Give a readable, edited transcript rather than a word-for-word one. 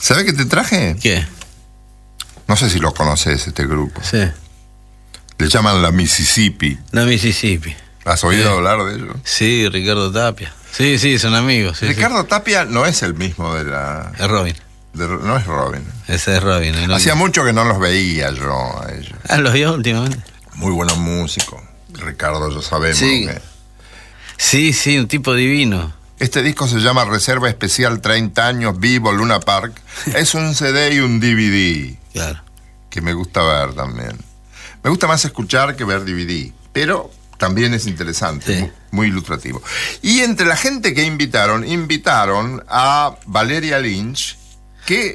¿Sabés qué te traje? ¿Qué? No sé si lo conoces, este grupo. Sí. Le llaman la Mississippi. La Mississippi. ¿Has oído hablar de ellos? Sí, Ricardo Tapia. Sí, son amigos. Sí, Ricardo Tapia no es el mismo de la... Es Robin. no es Robin. Ese es Robin. Hacía mucho que no los veía yo a ellos. ¿Los vio últimamente? Muy buenos músicos. Ricardo, ya sabemos. Sí. Sí, un tipo divino. Este disco se llama Reserva Especial 30 años, Vivo, Luna Park. Es un CD y un DVD. Claro. Que me gusta ver también. Me gusta más escuchar que ver DVD, pero también es interesante, Sí. muy ilustrativo. Y entre la gente que invitaron a Valeria Lynch, que